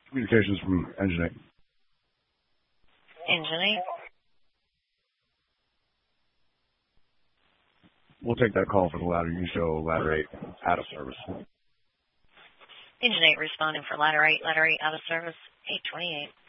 Communications from Engine 8. Engine 8. We'll take that call for the ladder. You show ladder 8 out of service. Engine 8 responding for ladder 8 out of service, 828.